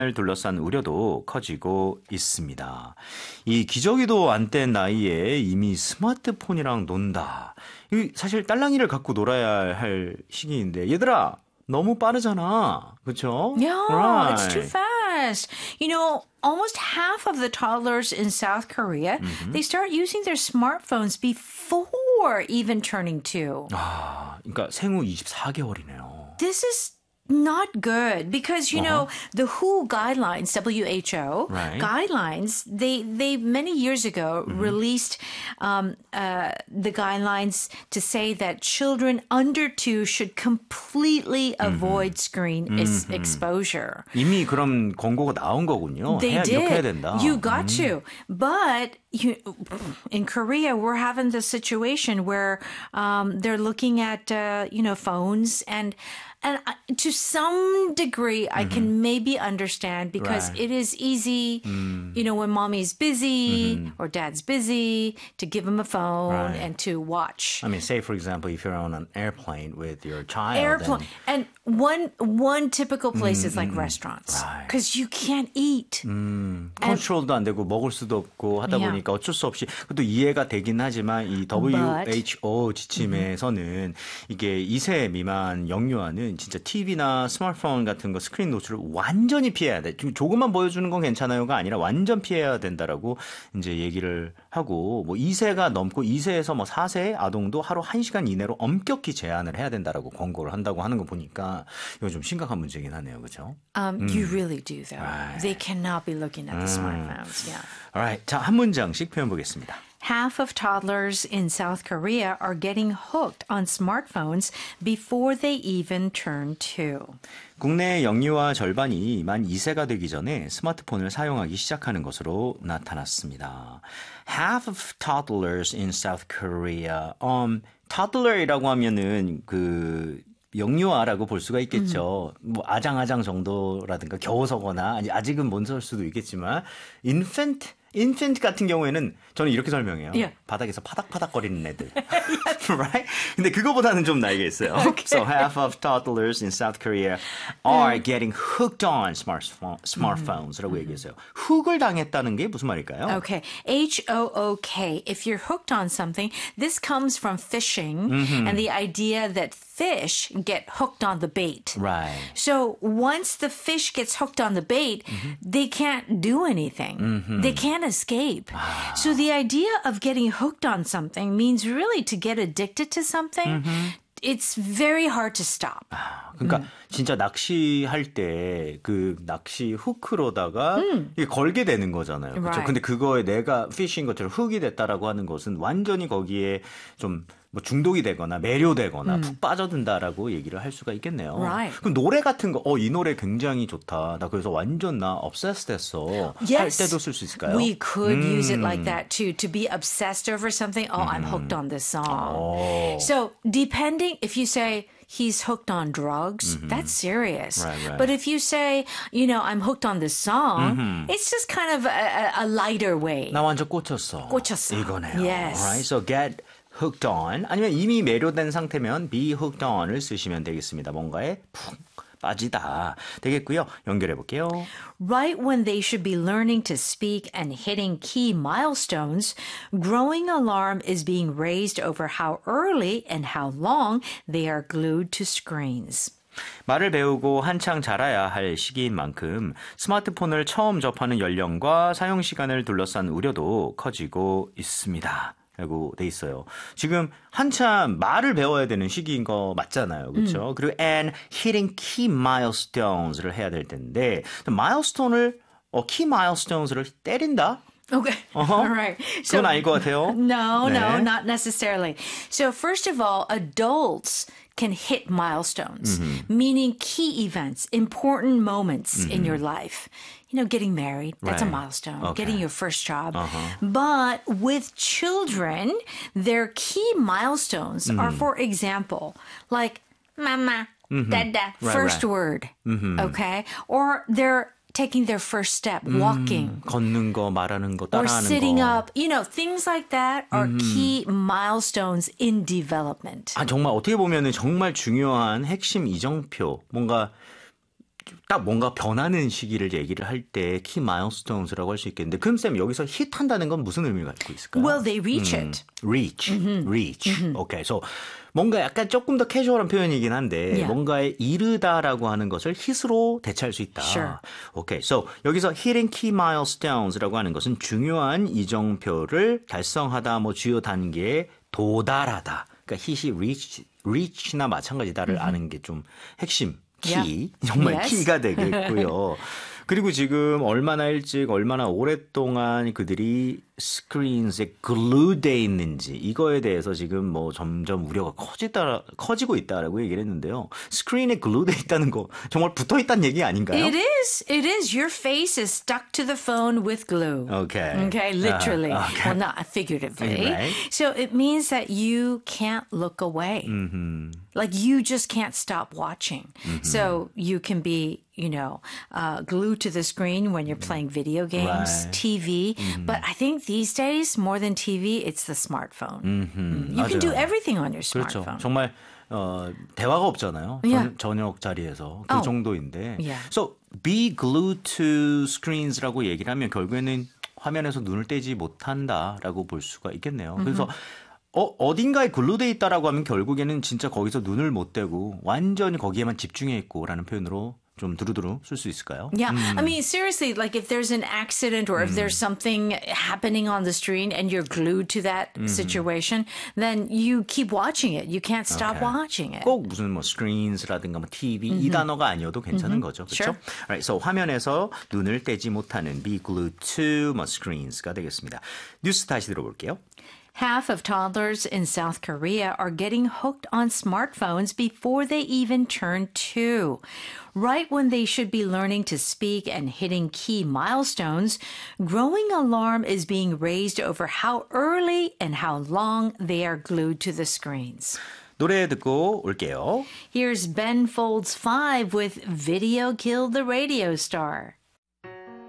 을 둘러싼 우려도 커지고 있습니다. 이 기저귀도 안 뗀 나이에 이미 스마트폰이랑 논다. 이 사실 딸랑이를 갖고 놀아야 할 시기인데 얘들아 너무 빠르잖아. 그렇죠? Yeah, it's too fast. You know, almost half of the toddlers in South Korea, they start using their smartphones before even turning 2. 아, 그러니까 생후 24개월이네요. This is not good because you know the WHO guidelines, WHO Right. guidelines. They many years ago released the guidelines to say that children under 2 should completely avoid screen exposure. 이미 그런 권고가 나온 거군요. They 이렇게 해야 did. 된다. You got to. But in Korea, we're having this situation where they're looking at phones and to some degree, I can maybe understand because Right. it is easy, when mommy's busy or dad's busy to give them a phone Right. and to watch. I mean, say for example, if you're on an airplane with your child. Airplane. And one typical place is like restaurants Right. because you can't eat. 컨트롤도 안 되고 먹을 수도 없고 하다 Yeah. 보니까 어쩔 수 없이 그것도 이해가 되긴 하지만 이 WHO 지침에서는 이게 2세 미만 영유아는 진짜 TV나 스마트폰 같은 거 스크린 노출을 완전히 피해야 돼. 조금만 보여주는 건 괜찮아요가 아니라 완전 피해야 된다라고 이제 얘기를 하고 뭐 2세가 넘고 2세에서 뭐 4세 아동도 하루 1시간 이내로 엄격히 제한을 해야 된다라고 권고를 한다고 하는 거 보니까 이거 좀 심각한 문제긴 하네요. 그렇죠? You really do, though. Right. They cannot be looking at the smartphones. Yeah. Alright. 자, 한 문장씩 표현 보겠습니다. Half of toddlers in South Korea are getting hooked on smartphones before they even turn 2. 국내 영유아 절반이 만 2세가 되기 전에 스마트폰을 사용하기 시작하는 것으로 나타났습니다. Half of toddlers in South Korea. toddler이라고 하면은 영유아라고 볼 수가 있겠죠. 뭐 아장아장 정도라든가 겨우서거나 아직은 못 설 수도 있겠지만 infant 같은 경우에는 저는 이렇게 설명해요. Yeah. 바닥에서 파닥파닥거리는 애들. right? 근데 그거보다는 좀 나이가 있어요. So half of toddlers in South Korea are getting hooked on smartphones라고 얘기했어요. 훅을 당했다는 게 무슨 말일까요? Okay. HOOK. If you're hooked on something, this comes from fishing and the idea that fish get hooked on the bait. Right. So once the fish gets hooked on the bait, they can't do anything. They can't escape. So the idea of getting hooked on something means really to get addicted to something. It's very hard to stop. 그러니까 진짜 낚시할 때 그 낚시 후크로다가 이게 걸게 되는 거잖아요. 그렇죠? Right. 근데 그거에 내가 피싱 것처럼 훅이 됐다라고 하는 것은 완전히 거기에 좀 뭐 중독이 되거나 매료되거나 푹 빠져든다라고 얘기를 할 수가 있겠네요. Right. 그럼 노래 같은 거, 이 노래 굉장히 좋다. 나 그래서 완전 나 obsessed 됐어. 할 Yes. 때도 쓸 수 있을까요? We could use it like that too, to be obsessed over something. Oh, I'm hooked on this song. So depending, if you say, he's hooked on drugs, that's serious. Right. But if you say, I'm hooked on this song, it's just kind of a lighter way. 나 완전 꽂혔어. 꽂혔어. 이거네요. Yes. Alright, so get hooked on 아니면 이미 매료된 상태면 be hooked on을 쓰시면 되겠습니다. 뭔가에 푹 빠지다 되겠고요. 연결해 볼게요. Right when they should be learning to speak and hitting key milestones, growing alarm is being raised over how early and how long they are glued to screens. 말을 배우고 한창 자라야 할 시기인 만큼 스마트폰을 처음 접하는 연령과 사용 시간을 둘러싼 우려도 커지고 있습니다. 라고 돼 있어요. 지금 한참 말을 배워야 되는 시기인 거 맞잖아요. 그렇죠? 그리고 and hitting key milestones를 해야 될 텐데 milestone을 key milestones를 때린다? Okay. All right. 그건 아닐 것 같아요. No, 네. not necessarily. So first of all, adults can hit milestones, meaning key events, important moments in your life. Getting married, that's a Right. milestone. Okay. Getting your first job. But with children, their key milestones are, for example, like mama, dada, first word. Okay? Or they're taking their first step, walking. 걷는 거, 말하는 거, Or 따라하는 sitting 거. up. Things like that are key milestones in development. 정말 어떻게 보면은 정말 중요한 핵심 이정표, 뭔가 딱 뭔가 변하는 시기를 얘기를 할 때 키 마일스톤스라고 할 수 있겠는데 그럼 쌤 여기서 hit한다는 건 무슨 의미를 갖고 있을까요? Well, they reach it. reach. 오케이. So 뭔가 약간 조금 더 캐주얼한 표현이긴 한데 Yeah. 뭔가에 이르다라고 하는 것을 hit으로 대체할 수 있다. Sure. 오케이. So 여기서 hitting key milestones라고 하는 것은 중요한 이정표를 달성하다 뭐 주요 단계에 도달하다. 그러니까 hit이 reach나 마찬가지다를 아는 게 좀 핵심. 키, Yeah. 정말 Yes. 키가 되겠고요. 그리고 지금 얼마나 일찍, 얼마나 오랫동안 그들이 스크린에 글루돼 있는지 이거에 대해서 지금 뭐 점점 우려가 커지고 있다라고 얘기를 했는데요. 스크린에 글루돼 있다는 거 정말 붙어 있다는 얘기 아닌가요? It is. It is. Your face is stuck to the phone with glue. Okay. Okay, literally. Okay. Well, not figuratively. Right. So it means that you can't look away. Like you just can't stop watching. So you can be, glued to the screen when you're playing video games, Right. TV. But I think these days, more than TV, it's the smartphone. You can do 맞아요. everything on your 그렇죠. smartphone. 정말 대화가 없잖아요. Yeah. 저녁 자리에서 그 Oh. 정도인데. Yeah. So be glued to screens라고 얘기를 하면 결국에는 화면에서 눈을 떼지 못한다라고 볼 수가 있겠네요. 그래서 어딘가에 글루돼 있다라고 하면 결국에는 진짜 거기서 눈을 못 떼고 완전히 거기에만 집중해 있고라는 표현으로 좀 두루두루 쓸 수 있을까요? Yeah. I mean, seriously, like if there's an accident or if there's something happening on the screen and you're glued to that situation, then you keep watching it. You can't stop Okay. watching it. 꼭 무슨 뭐 screens라든가 뭐 TV 이 단어가 아니어도 괜찮은 거죠. 그렇죠? Sure. Right. So 화면에서 눈을 떼지 못하는 be glued to 뭐 screens가 되겠습니다. 뉴스 다시 들어볼게요. Half of toddlers in South Korea are getting hooked on smartphones before they even turn 2. Right when they should be learning to speak and hitting key milestones, growing alarm is being raised over how early and how long they are glued to the screens. 노래 듣고 올게요. Here's Ben Folds 5 with Video Killed the Radio Star.